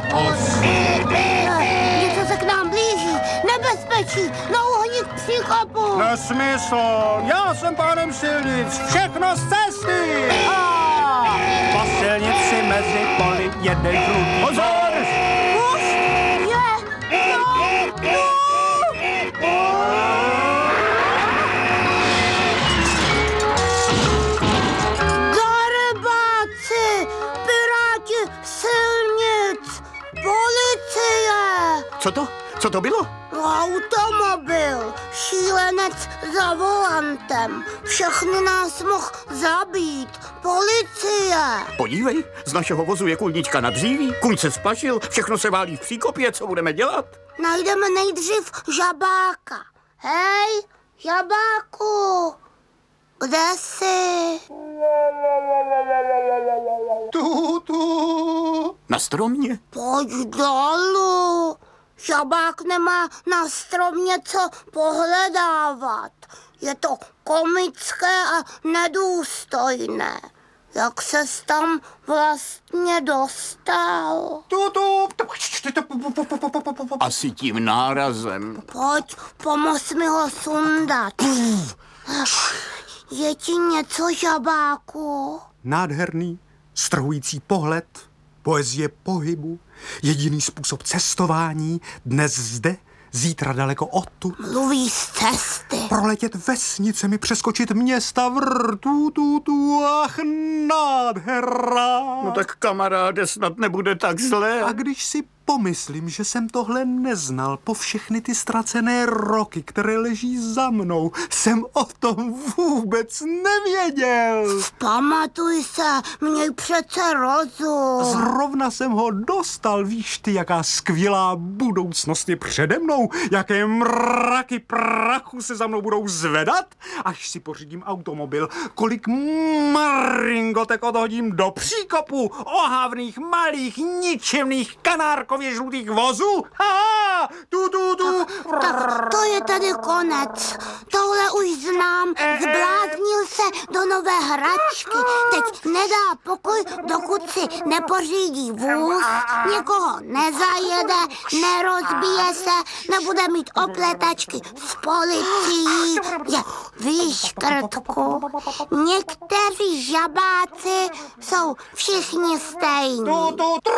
Něco se k nám blíží. Nebezpečí. Na uhník příkopu. Nesmysl. Já jsem pánem silnic. Všechno z cesty. Po silnici mezi poli jeden žlutý. Pozor! Už je Darebáci, piráti silnic, policie. Co to bylo? Automobil, šílenec za volantem, všechny nás mohl zabít, policie. Podívej, z našeho vozu je kulnička na dříví, kuň se spašil, všechno se válí v příkopě, co budeme dělat? Najdeme nejdřív žabáka. Hej, žabáku, kde jsi? Na stromě? Pojď dolů. Žabák nemá na stromě co pohledávat. Je to komické a nedůstojné. Jak ses tam vlastně dostal? Asi tím nárazem. Pojď, pomoz mi ho sundat. Je ti něco, žabáku? Nádherný, strhující pohled, poezie pohybu, jediný způsob cestování, dnes zde, zítra daleko odtud. Mluví z cesty. Proletět vesnicemi, přeskočit města, ach, nádhera. No tak kamaráde, snad nebude tak zlé. A když si pomyslím, že jsem tohle neznal po všechny ty ztracené roky, které leží za mnou, jsem o tom vůbec nevěděl. Pamatuj se, měj přece rozum. Zrovna jsem ho dostal, víš ty, jaká skvělá budoucnost je přede mnou, jaké mraky prachu se za mnou budou zvedat, až si pořídím automobil, kolik maringotek odhodím do příkopu ohávných, malých, ničemných kanárkově žlutých vozů. Tak to je tady konec. Tohle už znám. Zbláznil se do nové hračky. Teď nedá pokoj, dokud si nepořídí vůz, někoho nezajede, nerozbije se, nebude mít opletačky s policií. Víš, Krtku, někteří žabáci jsou všichni stejní.